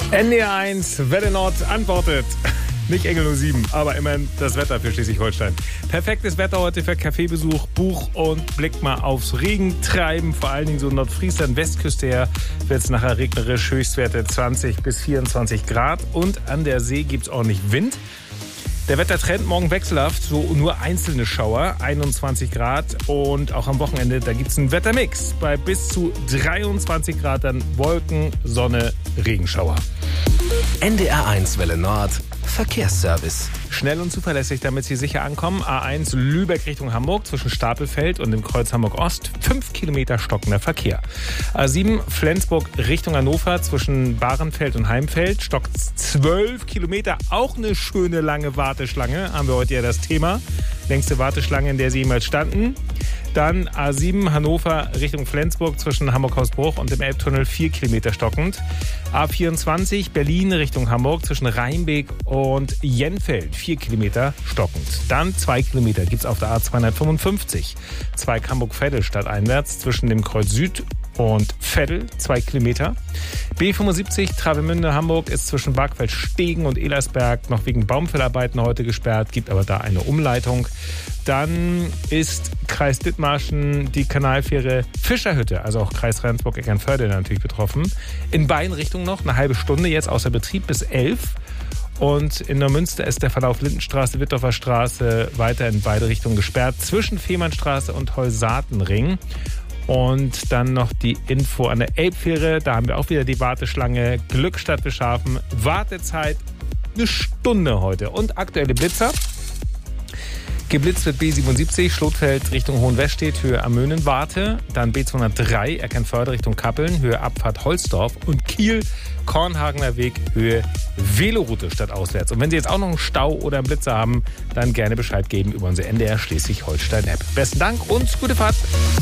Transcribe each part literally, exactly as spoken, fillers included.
N D R eins, Welle Nord antwortet. Nicht Engel null sieben, aber immerhin das Wetter für Schleswig-Holstein. Perfektes Wetter heute für Kaffeebesuch, Buch und Blick mal aufs Regentreiben. Vor allen Dingen so Nordfriesland, Westküste her wird es nachher regnerisch, Höchstwerte zwanzig bis vierundzwanzig Grad. Und an der See gibt es ordentlich Wind. Der Wettertrend morgen wechselhaft, so nur einzelne Schauer, einundzwanzig Grad. Und auch am Wochenende, da gibt es einen Wettermix. Bei bis zu dreiundzwanzig Grad dann Wolken, Sonne, Regenschauer. N D R eins Welle Nord, Verkehrsservice. Schnell und zuverlässig, damit Sie sicher ankommen. A eins Lübeck Richtung Hamburg zwischen Stapelfeld und dem Kreuz Hamburg-Ost. Fünf Kilometer stockender Verkehr. A sieben Flensburg Richtung Hannover zwischen Bahrenfeld und Heimfeld. Stockt zwölf Kilometer. Auch eine schöne lange Warteschlange. Haben wir heute ja das Thema. Längste Warteschlange, in der Sie jemals standen. Dann A sieben Hannover Richtung Flensburg zwischen Hamburg-Hausbruch und dem Elbtunnel vier Kilometer stockend. A vierundzwanzig Berlin Richtung Hamburg zwischen Rheinbeek und Jenfeld vier Kilometer stockend. Dann zwei Kilometer gibt es auf der A zweihundertfünfundfünfzig. Zweig Hamburg-Veddel stadteinwärts zwischen dem Kreuz Süd und Veddel, zwei Kilometer. B fünfundsiebzig Travemünde Hamburg ist zwischen Bargfeld-Stegen und Elersberg noch wegen Baumfellarbeiten heute gesperrt, gibt aber da eine Umleitung. Dann ist Kreis Dithmarschen die Kanalfähre Fischerhütte, also auch Kreis Rendsburg-Eckernförde natürlich betroffen. In beiden Richtungen noch eine halbe Stunde, jetzt außer Betrieb bis elf. Und in Neumünster ist der Verlauf Lindenstraße, Wittorfer Straße weiter in beide Richtungen gesperrt, zwischen Fehmarnstraße und Holsatenring. Und dann noch die Info an der Elbfähre. Da haben wir auch wieder die Warteschlange. Glückstadt Bischhafen. Wartezeit eine Stunde heute. Und aktuelle Blitzer. Geblitzt wird B siebenundsiebzig, Schlotfeld Richtung Hohenwestedt, Höhe Amönen-Warte. Dann B zweihundertdrei, Eckernförde Richtung Kappeln, Höhe Abfahrt Holzdorf. Und Kiel, Kornhagener Weg, Höhe Veloroute statt auswärts. Und wenn Sie jetzt auch noch einen Stau oder einen Blitzer haben, dann gerne Bescheid geben über unsere N D R Schleswig-Holstein-App. Besten Dank und gute Fahrt.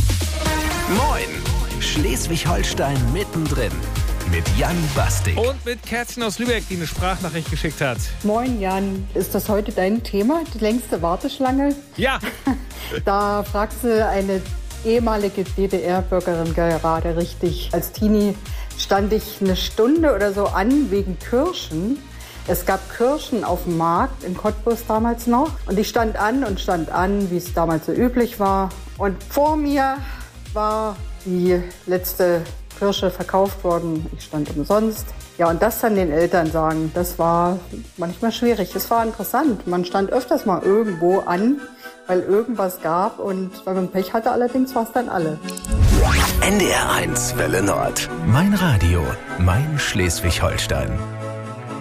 Moin, Schleswig-Holstein mittendrin. Mit Jan Bastik. Und mit Kerstin aus Lübeck, die eine Sprachnachricht geschickt hat. Moin Jan, ist das heute dein Thema, die längste Warteschlange? Ja. Da fragst du eine ehemalige D D R-Bürgerin gerade richtig. Als Teenie stand ich eine Stunde oder so an wegen Kirschen. Es gab Kirschen auf dem Markt in Cottbus damals noch. Und ich stand an und stand an, wie es damals so üblich war. Und vor mir war die letzte Kirsche verkauft worden. Ich stand umsonst. Ja, und das dann den Eltern sagen, das war manchmal schwierig. Es war interessant. Man stand öfters mal irgendwo an, weil irgendwas gab. Und weil man Pech hatte, allerdings war es dann alle. N D R eins Welle Nord. Mein Radio, mein Schleswig-Holstein.